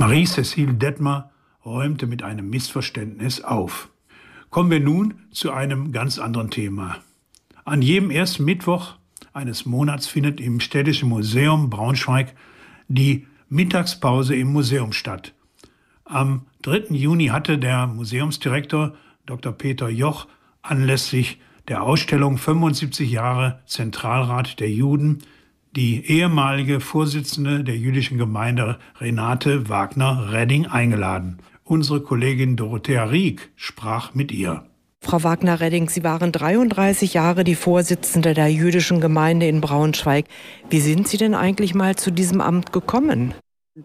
Marie-Cécile Detmer räumte mit einem Missverständnis auf. Kommen wir nun zu einem ganz anderen Thema. An jedem ersten Mittwoch eines Monats findet im Städtischen Museum Braunschweig die Mittagspause im Museum statt. Am 3. Juni hatte der Museumsdirektor Dr. Peter Joch anlässlich der Ausstellung 75 Jahre Zentralrat der Juden die ehemalige Vorsitzende der jüdischen Gemeinde Renate Wagner-Redding eingeladen. Unsere Kollegin Dorothea Rieck sprach mit ihr. Frau Wagner-Redding, Sie waren 33 Jahre die Vorsitzende der jüdischen Gemeinde in Braunschweig. Wie sind Sie denn eigentlich mal zu diesem Amt gekommen?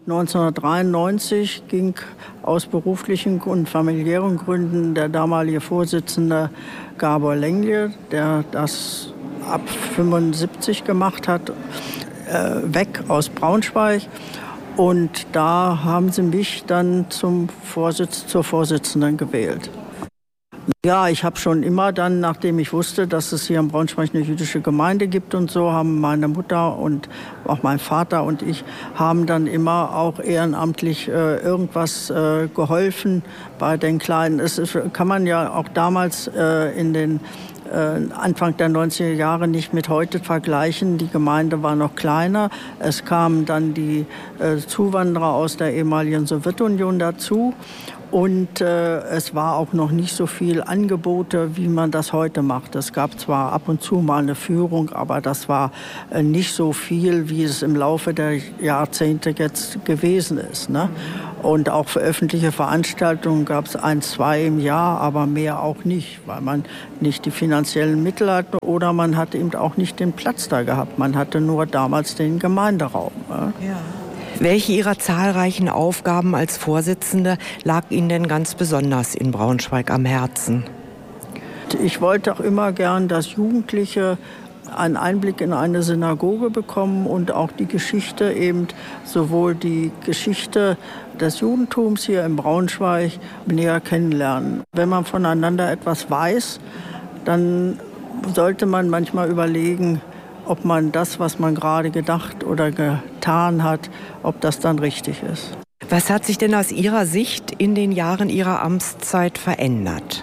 1993 ging aus beruflichen und familiären Gründen der damalige Vorsitzende Gabor Lengle, der das ab 75 gemacht hat, weg aus Braunschweig. Und da haben sie mich dann zur Vorsitzenden gewählt. Ja, ich habe schon immer dann, nachdem ich wusste, dass es hier in Braunschweig eine jüdische Gemeinde gibt und so, haben meine Mutter und auch mein Vater und ich haben dann immer auch ehrenamtlich irgendwas geholfen bei den Kleinen. Kann man ja auch damals in den Anfang der 90er Jahre nicht mit heute vergleichen. Die Gemeinde war noch kleiner. Es kamen dann die Zuwanderer aus der ehemaligen Sowjetunion dazu. Und es war auch noch nicht so viel Angebote, wie man das heute macht. Es gab zwar ab und zu mal eine Führung, aber das war nicht so viel, wie es im Laufe der Jahrzehnte jetzt gewesen ist, ne? Und auch für öffentliche Veranstaltungen gab es 1, 2 im Jahr, aber mehr auch nicht, weil man nicht die finanziellen Mittel hatte oder man hatte eben auch nicht den Platz da gehabt. Man hatte nur damals den Gemeinderaum. Ne? Ja. Welche Ihrer zahlreichen Aufgaben als Vorsitzende lag Ihnen denn ganz besonders in Braunschweig am Herzen? Ich wollte auch immer gern, dass Jugendliche einen Einblick in eine Synagoge bekommen und auch die Geschichte, eben sowohl die Geschichte des Judentums hier in Braunschweig näher kennenlernen. Wenn man voneinander etwas weiß, dann sollte man manchmal überlegen, ob man das, was man gerade gedacht oder getan hat, ob das dann richtig ist. Was hat sich denn aus Ihrer Sicht in den Jahren Ihrer Amtszeit verändert?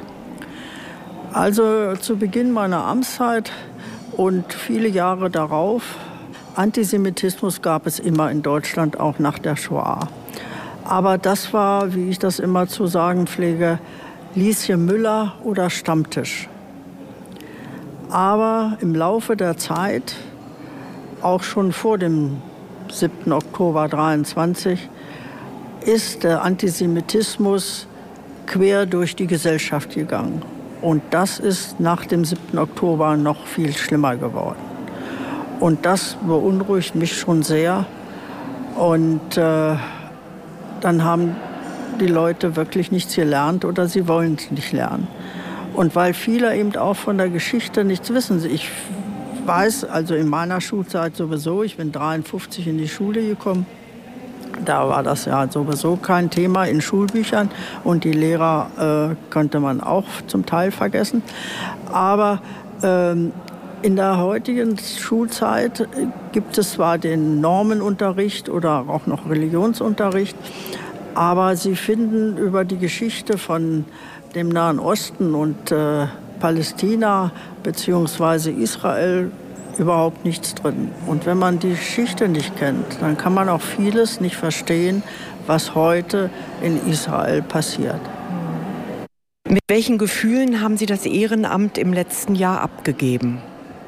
Also zu Beginn meiner Amtszeit und viele Jahre darauf, Antisemitismus gab es immer in Deutschland, auch nach der Shoah. Aber das war, wie ich das immer zu sagen pflege, Lieschen Müller oder Stammtisch. Aber im Laufe der Zeit, auch schon vor dem 7. Oktober 1923, ist der Antisemitismus quer durch die Gesellschaft gegangen. Und das ist nach dem 7. Oktober noch viel schlimmer geworden. Und das beunruhigt mich schon sehr. Und dann haben die Leute wirklich nichts gelernt oder sie wollen es nicht lernen. Und weil viele eben auch von der Geschichte nichts wissen. Ich weiß, also in meiner Schulzeit sowieso, ich bin 1953 in die Schule gekommen. Da war das ja sowieso kein Thema in Schulbüchern und die Lehrer konnte man auch zum Teil vergessen. Aber in der heutigen Schulzeit gibt es zwar den Normenunterricht oder auch noch Religionsunterricht, aber sie finden über die Geschichte von dem Nahen Osten und Palästina bzw. Israel überhaupt nichts drin. Und wenn man die Geschichte nicht kennt, dann kann man auch vieles nicht verstehen, was heute in Israel passiert. Mit welchen Gefühlen haben Sie das Ehrenamt im letzten Jahr abgegeben?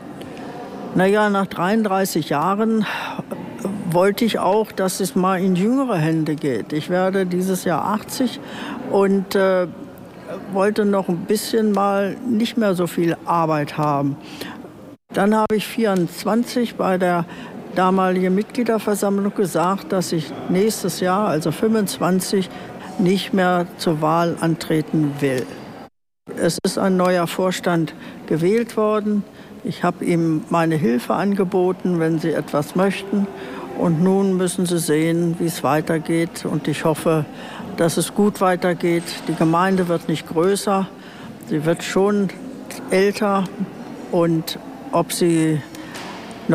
Naja, nach 33 Jahren wollte ich auch, dass es mal in jüngere Hände geht. Ich werde dieses Jahr 80 und wollte noch ein bisschen mal nicht mehr so viel Arbeit haben. Dann habe ich 24 bei der damaligen Mitgliederversammlung gesagt, dass ich nächstes Jahr, also 25, nicht mehr zur Wahl antreten will. Es ist ein neuer Vorstand gewählt worden. Ich habe ihm meine Hilfe angeboten, wenn Sie etwas möchten. Und nun müssen Sie sehen, wie es weitergeht. Und ich hoffe, dass es gut weitergeht. Die Gemeinde wird nicht größer, sie wird schon älter. Und ob sie noch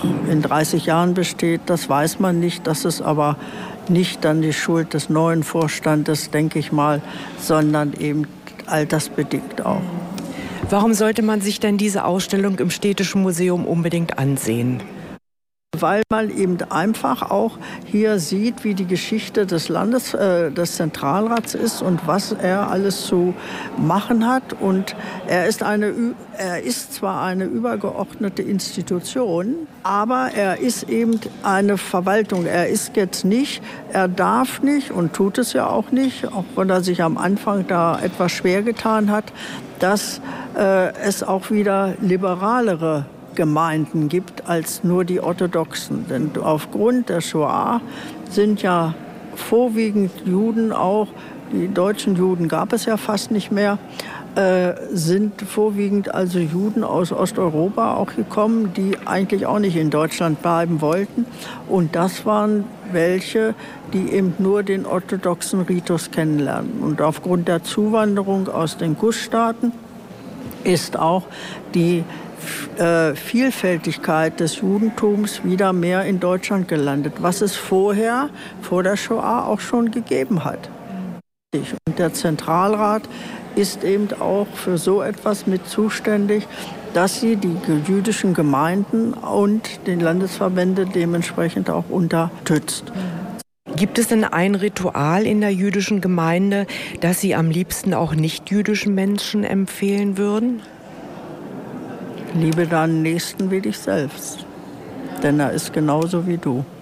in 30 Jahren besteht, das weiß man nicht. Das ist aber nicht dann die Schuld des neuen Vorstandes, denke ich mal, sondern eben altersbedingt auch. Warum sollte man sich denn diese Ausstellung im Städtischen Museum unbedingt ansehen? Weil man eben einfach auch hier sieht, wie die Geschichte des des Zentralrats ist und was er alles zu machen hat. Und er ist zwar eine übergeordnete Institution, aber er ist eben eine Verwaltung. Er darf nicht und tut es ja auch nicht, auch wenn er sich am Anfang da etwas schwer getan hat, dass es auch wieder liberalere Gemeinden gibt als nur die orthodoxen. Denn aufgrund der Shoah sind ja vorwiegend Juden auch, die deutschen Juden gab es ja fast nicht mehr, sind vorwiegend also Juden aus Osteuropa auch gekommen, die eigentlich auch nicht in Deutschland bleiben wollten. Und das waren welche, die eben nur den orthodoxen Ritus kennenlernen. Und aufgrund der Zuwanderung aus den Gussstaaten ist auch die Vielfältigkeit des Judentums wieder mehr in Deutschland gelandet, was es vor der Shoah auch schon gegeben hat. Und der Zentralrat ist eben auch für so etwas mit zuständig, dass sie die jüdischen Gemeinden und den Landesverbände dementsprechend auch unterstützt. Gibt es denn ein Ritual in der jüdischen Gemeinde, das Sie am liebsten auch nicht-jüdischen Menschen empfehlen würden? Liebe deinen Nächsten wie dich selbst, denn er ist genauso wie du.